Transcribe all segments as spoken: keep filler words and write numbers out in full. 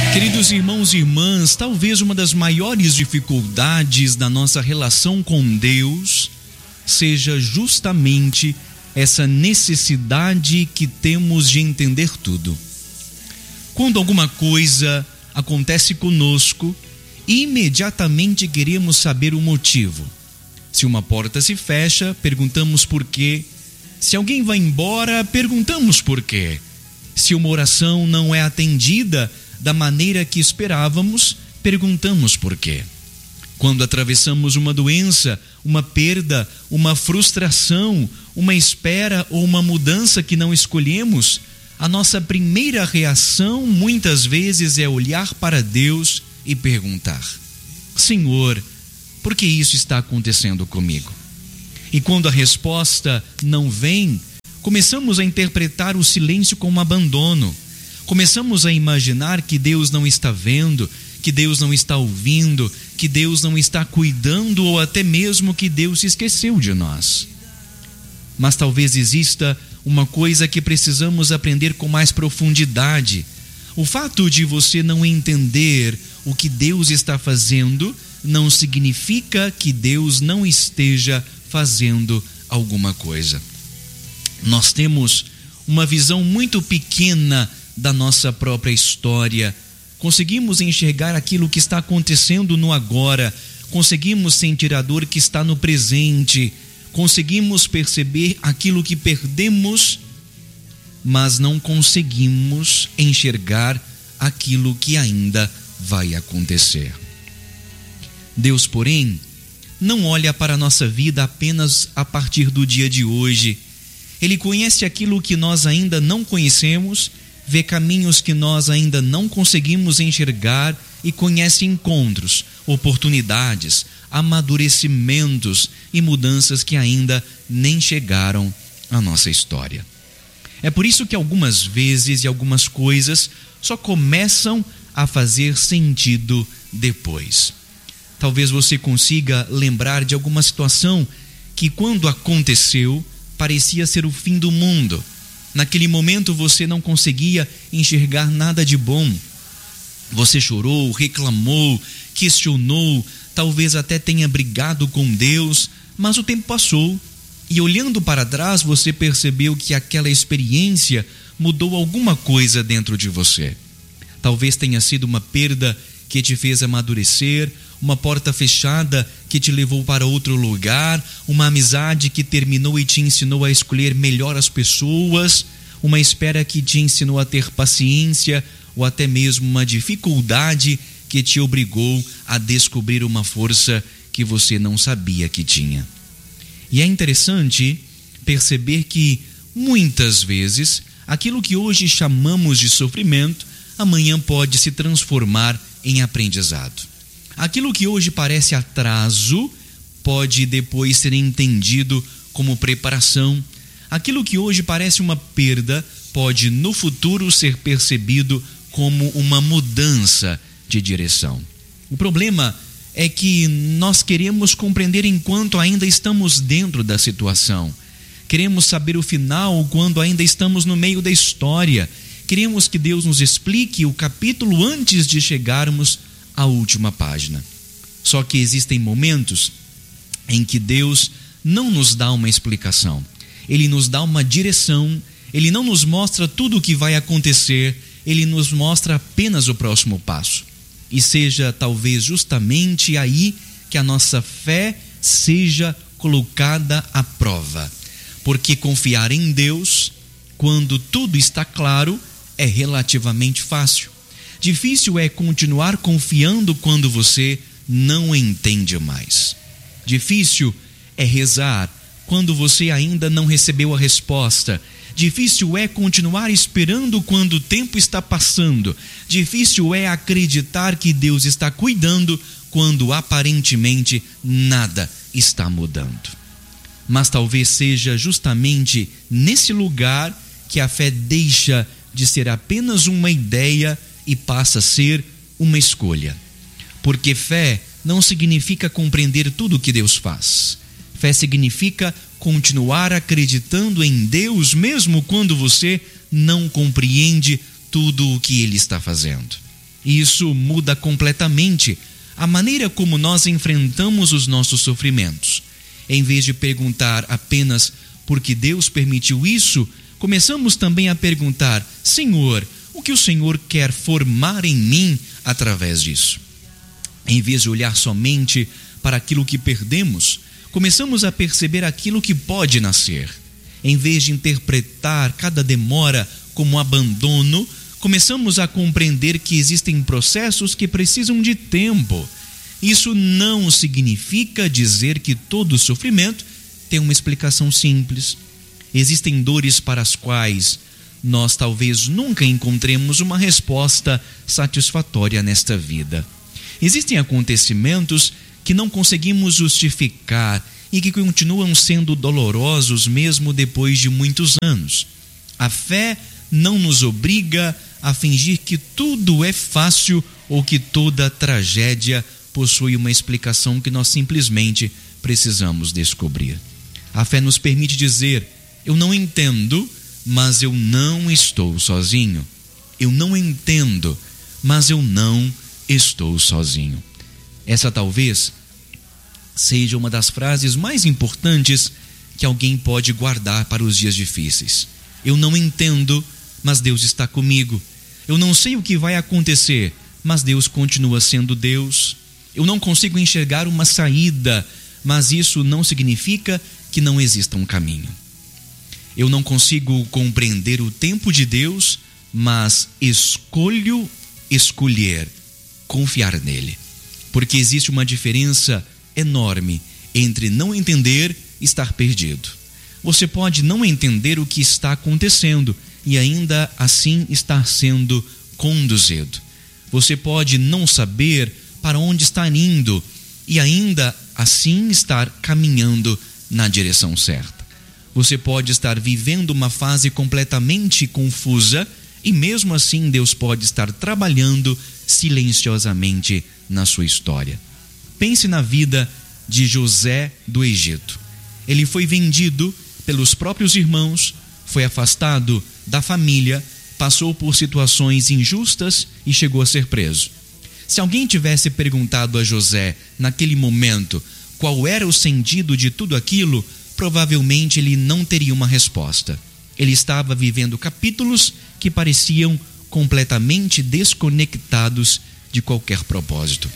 Queridos irmãos e irmãs, talvez uma das maiores dificuldades da nossa relação com Deus seja justamente essa necessidade que temos de entender tudo. Quando alguma coisa acontece conosco, imediatamente queremos saber o motivo. Se uma porta se fecha, perguntamos por quê. Se alguém vai embora, perguntamos por quê. Se uma oração não é atendida da maneira que esperávamos, perguntamos por quê. Quando atravessamos uma doença, uma perda, uma frustração, uma espera ou uma mudança que não escolhemos, a nossa primeira reação muitas vezes é olhar para Deus e perguntar: Senhor, por que isso está acontecendo comigo? E quando a resposta não vem, começamos a interpretar o silêncio como abandono. Começamos a imaginar que Deus não está vendo, que Deus não está ouvindo, que Deus não está cuidando ou até mesmo que Deus se esqueceu de nós. Mas talvez exista uma coisa que precisamos aprender com mais profundidade. O fato de você não entender o que Deus está fazendo não significa que Deus não esteja fazendo alguma coisa. Nós temos uma visão muito pequena da nossa própria história. Conseguimos enxergar aquilo que está acontecendo no agora, conseguimos sentir a dor que está no presente, conseguimos perceber aquilo que perdemos, mas não conseguimos enxergar aquilo que ainda vai acontecer. Deus, porém, não olha para a nossa vida apenas a partir do dia de hoje. Ele conhece aquilo que nós ainda não conhecemos, vê caminhos que nós ainda não conseguimos enxergar e conhece encontros, oportunidades, amadurecimentos e mudanças que ainda nem chegaram à nossa história. É por isso que algumas vezes e algumas coisas só começam a fazer sentido depois. Talvez você consiga lembrar de alguma situação que, quando aconteceu, parecia ser o fim do mundo. Naquele momento você não conseguia enxergar nada de bom. Você chorou, reclamou, questionou, talvez até tenha brigado com Deus, mas o tempo passou e, olhando para trás, você percebeu que aquela experiência mudou alguma coisa dentro de você. Talvez tenha sido uma perda que te fez amadurecer, uma porta fechada que te levou para outro lugar, uma amizade que terminou e te ensinou a escolher melhor as pessoas, uma espera que te ensinou a ter paciência, ou até mesmo uma dificuldade que te obrigou a descobrir uma força que você não sabia que tinha. E é interessante perceber que, muitas vezes, aquilo que hoje chamamos de sofrimento, amanhã pode se transformar em aprendizado. Aquilo que hoje parece atraso pode depois ser entendido como preparação. Aquilo que hoje parece uma perda pode no futuro ser percebido como uma mudança de direção. O problema é que nós queremos compreender enquanto ainda estamos dentro da situação. Queremos saber o final quando ainda estamos no meio da história. Queremos que Deus nos explique o capítulo antes de chegarmos à última página. Só que existem momentos em que Deus não nos dá uma explicação. Ele nos dá uma direção, Ele não nos mostra tudo o que vai acontecer, Ele nos mostra apenas o próximo passo. E seja talvez justamente aí que a nossa fé seja colocada à prova. Porque confiar em Deus, quando tudo está claro, é relativamente fácil. Difícil é continuar confiando quando você não entende mais. Difícil é rezar quando você ainda não recebeu a resposta. Difícil é continuar esperando quando o tempo está passando. Difícil é acreditar que Deus está cuidando quando aparentemente nada está mudando. Mas talvez seja justamente nesse lugar que a fé deixa de ser apenas uma ideia e passa a ser uma escolha. Porque fé não significa compreender tudo o que Deus faz. Fé significa continuar acreditando em Deus mesmo quando você não compreende tudo o que Ele está fazendo. E isso muda completamente a maneira como nós enfrentamos os nossos sofrimentos. Em vez de perguntar apenas por que Deus permitiu isso, começamos também a perguntar: Senhor, o que o Senhor quer formar em mim através disso? Em vez de olhar somente para aquilo que perdemos, começamos a perceber aquilo que pode nascer. Em vez de interpretar cada demora como abandono, começamos a compreender que existem processos que precisam de tempo. Isso não significa dizer que todo sofrimento tem uma explicação simples. Existem dores para as quais nós talvez nunca encontremos uma resposta satisfatória nesta vida. Existem acontecimentos que não conseguimos justificar e que continuam sendo dolorosos mesmo depois de muitos anos. A fé não nos obriga a fingir que tudo é fácil ou que toda tragédia possui uma explicação que nós simplesmente precisamos descobrir. A fé nos permite dizer: eu não entendo, mas eu não estou sozinho. Eu não entendo, mas eu não estou sozinho. Essa talvez seja uma das frases mais importantes que alguém pode guardar para os dias difíceis. Eu não entendo, mas Deus está comigo. Eu não sei o que vai acontecer, mas Deus continua sendo Deus. Eu não consigo enxergar uma saída, mas isso não significa que não exista um caminho. Eu não consigo compreender o tempo de Deus, mas escolho escolher confiar nele. Porque existe uma diferença enorme entre não entender e estar perdido. Você pode não entender o que está acontecendo e ainda assim estar sendo conduzido. Você pode não saber para onde está indo e ainda assim estar caminhando na direção certa. Você pode estar vivendo uma fase completamente confusa e mesmo assim Deus pode estar trabalhando silenciosamente na sua história. Pense na vida de José do Egito. Ele foi vendido pelos próprios irmãos, foi afastado da família, passou por situações injustas e chegou a ser preso. Se alguém tivesse perguntado a José, naquele momento, qual era o sentido de tudo aquilo, provavelmente ele não teria uma resposta. Ele estava vivendo capítulos que pareciam completamente desconectados de qualquer propósito.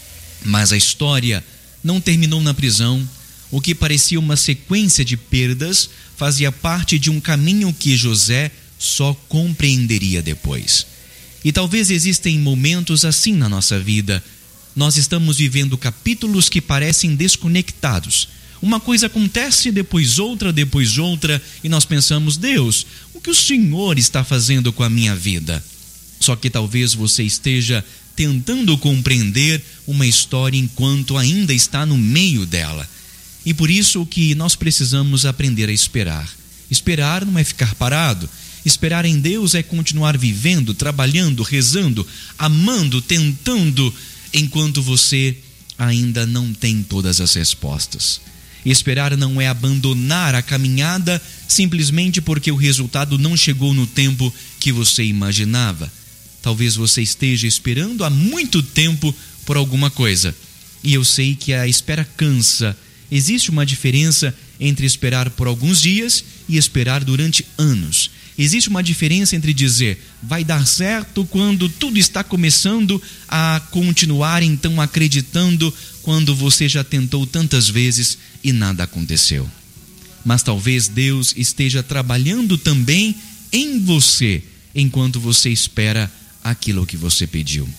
Mas a história não terminou na prisão. O que parecia uma sequência de perdas fazia parte de um caminho que José só compreenderia depois. E talvez existem momentos assim na nossa vida. Nós estamos vivendo capítulos que parecem desconectados. Uma coisa acontece, depois outra, depois outra, e nós pensamos: Deus, o que o Senhor está fazendo com a minha vida? Só que talvez você esteja tentando compreender uma história enquanto ainda está no meio dela. E por isso que nós precisamos aprender a esperar. Esperar não é ficar parado. Esperar em Deus é continuar vivendo, trabalhando, rezando, amando, tentando, enquanto você ainda não tem todas as respostas. Esperar não é abandonar a caminhada simplesmente porque o resultado não chegou no tempo que você imaginava. Talvez você esteja esperando há muito tempo por alguma coisa. E eu sei que a espera cansa. Existe uma diferença entre esperar por alguns dias e esperar durante anos. Existe uma diferença entre dizer vai dar certo quando tudo está começando a continuar então acreditando quando você já tentou tantas vezes e nada aconteceu. Mas talvez Deus esteja trabalhando também em você enquanto você espera aquilo que você pediu.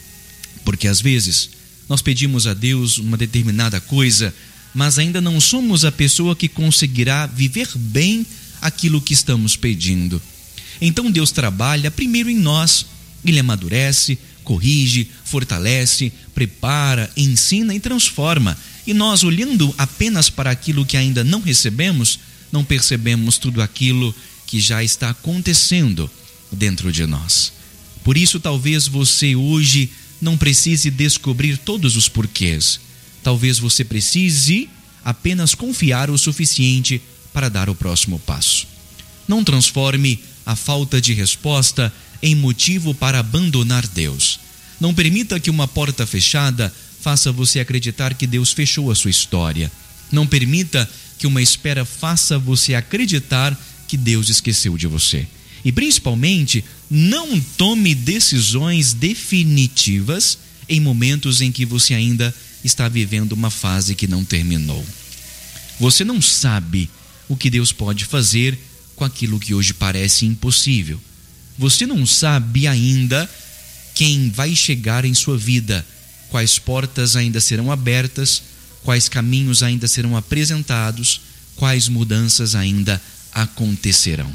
Porque às vezes nós pedimos a Deus uma determinada coisa, mas ainda não somos a pessoa que conseguirá viver bem aquilo que estamos pedindo. Então Deus trabalha primeiro em nós. Ele amadurece, corrige, fortalece, prepara, ensina e transforma. E nós, olhando apenas para aquilo que ainda não recebemos, não percebemos tudo aquilo que já está acontecendo dentro de nós. Por isso, talvez você hoje não precise descobrir todos os porquês. Talvez você precise apenas confiar o suficiente para dar o próximo passo. Não transforme a falta de resposta em motivo para abandonar Deus. Não permita que uma porta fechada faça você acreditar que Deus fechou a sua história. Não permita que uma espera faça você acreditar que Deus esqueceu de você. E principalmente, não tome decisões definitivas em momentos em que você ainda está vivendo uma fase que não terminou. Você não sabe o que Deus pode fazer com aquilo que hoje parece impossível. Você não sabe ainda quem vai chegar em sua vida, quais portas ainda serão abertas, quais caminhos ainda serão apresentados, quais mudanças ainda acontecerão.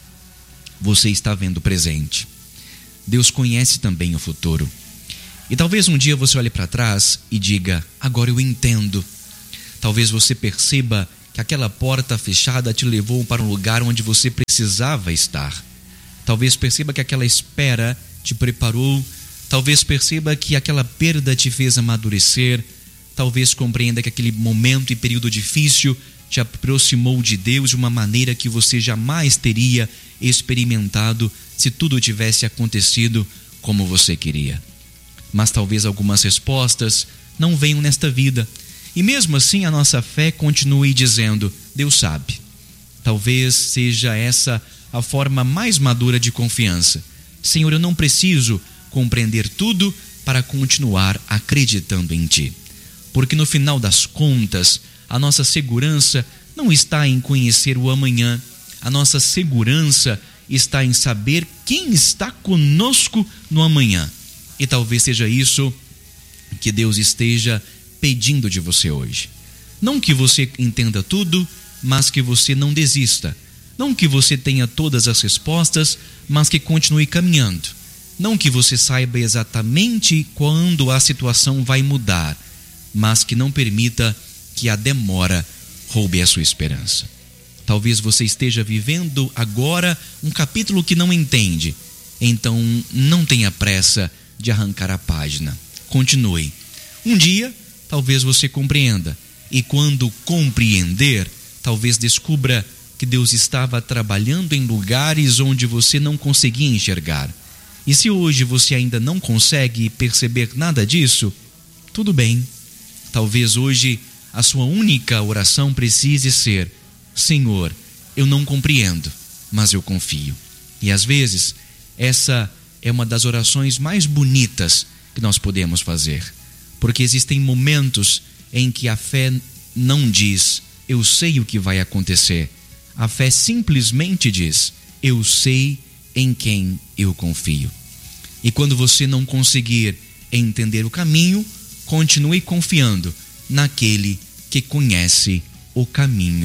Você está vendo o presente. Deus conhece também o futuro. E talvez um dia você olhe para trás e diga: agora eu entendo. Talvez você perceba que aquela porta fechada te levou para um lugar onde você precisava estar. Talvez perceba que aquela espera te preparou. Talvez perceba que aquela perda te fez amadurecer. Talvez compreenda que aquele momento e período difícil te aproximou de Deus de uma maneira que você jamais teria experimentado se tudo tivesse acontecido como você queria. Mas talvez algumas respostas não venham nesta vida. E mesmo assim a nossa fé continue dizendo: Deus sabe. Talvez seja essa a forma mais madura de confiança. Senhor, eu não preciso compreender tudo para continuar acreditando em Ti. Porque no final das contas, a nossa segurança não está em conhecer o amanhã. A nossa segurança está em saber quem está conosco no amanhã. E talvez seja isso que Deus esteja pedindo de você hoje. Não que você entenda tudo, mas que você não desista. Não que você tenha todas as respostas, mas que continue caminhando. Não que você saiba exatamente quando a situação vai mudar, mas que não permita que a demora roube a sua esperança. Talvez você esteja vivendo agora um capítulo que não entende. Então não tenha pressa de arrancar a página. Continue. Um dia, talvez você compreenda. E quando compreender, talvez descubra que Deus estava trabalhando em lugares onde você não conseguia enxergar. E se hoje você ainda não consegue perceber nada disso, tudo bem. Talvez hoje a sua única oração precise ser: Senhor, eu não compreendo, mas eu confio. E às vezes, essa é uma das orações mais bonitas que nós podemos fazer. Porque existem momentos em que a fé não diz: eu sei o que vai acontecer. A fé simplesmente diz: eu sei em quem eu confio. E quando você não conseguir entender o caminho, continue confiando naquele que conhece o caminho